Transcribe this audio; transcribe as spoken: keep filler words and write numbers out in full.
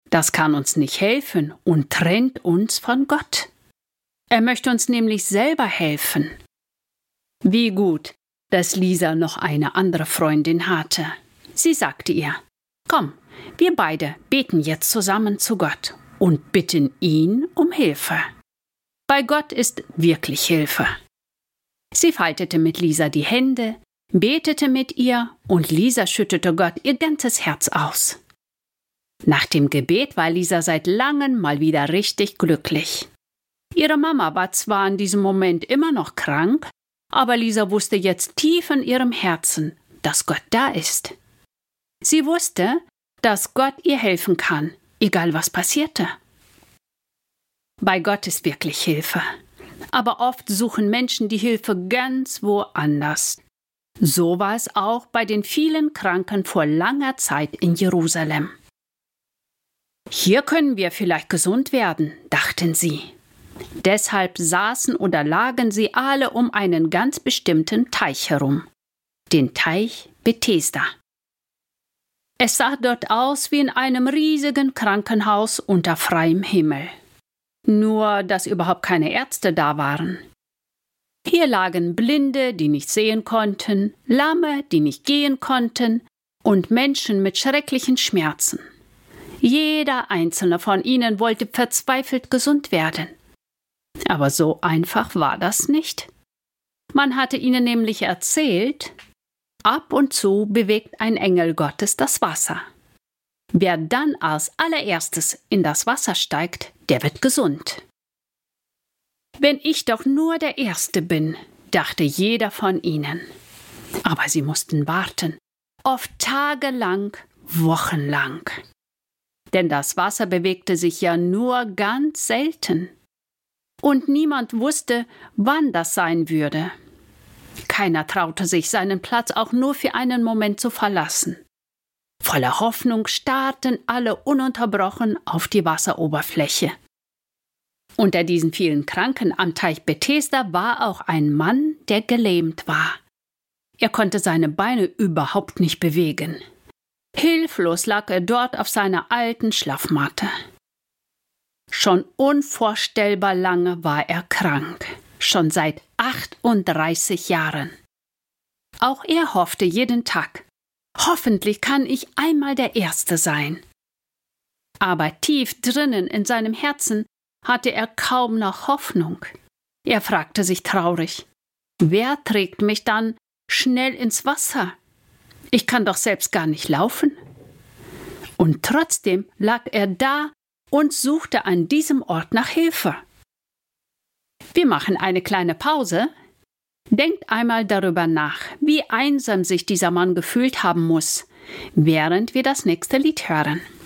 Das kann uns nicht helfen und trennt uns von Gott. Er möchte uns nämlich selber helfen. Wie gut, dass Lisa noch eine andere Freundin hatte. Sie sagte ihr: Komm, wir beide beten jetzt zusammen zu Gott und bitten ihn um Hilfe. Bei Gott ist wirklich Hilfe. Sie faltete mit Lisa die Hände, betete mit ihr und Lisa schüttete Gott ihr ganzes Herz aus. Nach dem Gebet war Lisa seit langem mal wieder richtig glücklich. Ihre Mama war zwar in diesem Moment immer noch krank, aber Lisa wusste jetzt tief in ihrem Herzen, dass Gott da ist. Sie wusste, dass Gott ihr helfen kann, egal was passierte. Bei Gott ist wirklich Hilfe. Aber oft suchen Menschen die Hilfe ganz woanders. So war es auch bei den vielen Kranken vor langer Zeit in Jerusalem. Hier können wir vielleicht gesund werden, dachten sie. Deshalb saßen oder lagen sie alle um einen ganz bestimmten Teich herum, den Teich Bethesda. Es sah dort aus wie in einem riesigen Krankenhaus unter freiem Himmel. Nur, dass überhaupt keine Ärzte da waren. Hier lagen Blinde, die nicht sehen konnten, Lahme, die nicht gehen konnten, und Menschen mit schrecklichen Schmerzen. Jeder einzelne von ihnen wollte verzweifelt gesund werden. Aber so einfach war das nicht. Man hatte ihnen nämlich erzählt, ab und zu bewegt ein Engel Gottes das Wasser. Wer dann als allererstes in das Wasser steigt, der wird gesund. Wenn ich doch nur der Erste bin, dachte jeder von ihnen. Aber sie mussten warten, oft tagelang, wochenlang. Denn das Wasser bewegte sich ja nur ganz selten. Und niemand wusste, wann das sein würde. Keiner traute sich, seinen Platz auch nur für einen Moment zu verlassen. Voller Hoffnung starrten alle ununterbrochen auf die Wasseroberfläche. Unter diesen vielen Kranken am Teich Bethesda war auch ein Mann, der gelähmt war. Er konnte seine Beine überhaupt nicht bewegen. Hilflos lag er dort auf seiner alten Schlafmatte. Schon unvorstellbar lange war er krank, schon seit achtunddreißig Jahren. Auch er hoffte jeden Tag: Hoffentlich kann ich einmal der Erste sein. Aber tief drinnen in seinem Herzen hatte er kaum noch Hoffnung. Er fragte sich traurig: Wer trägt mich dann schnell ins Wasser? Ich kann doch selbst gar nicht laufen. Und trotzdem lag er da und suchte an diesem Ort nach Hilfe. Wir machen eine kleine Pause. Denkt einmal darüber nach, wie einsam sich dieser Mann gefühlt haben muss, während wir das nächste Lied hören.